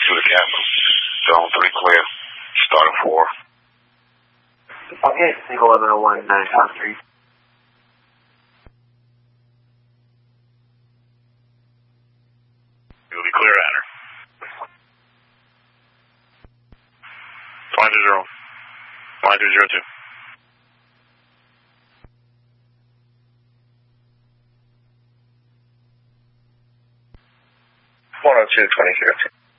to the captain. Zone 3 clear. Start at 4. Okay, single 1101, 953. You'll be clear at her. Flying 20. Flying 202. 102, 2002.